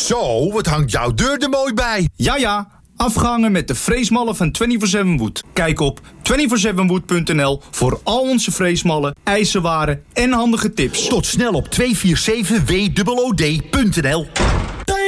Zo, wat hangt jouw deur er mooi bij. Ja, afgehangen met de freesmallen van 24/7 Wood. Kijk op 247wood.nl voor al onze freesmallen, ijzerwaren en handige tips. Tot snel op 247wood.nl.